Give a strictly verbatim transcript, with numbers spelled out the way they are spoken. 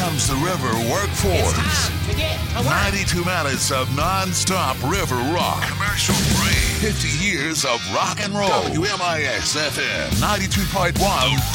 comes the river It's workforce. time to get to work. ninety-two minutes of non-stop river rock. Commercial free. fifty years of rock and roll. W M I X F M ninety-two point one.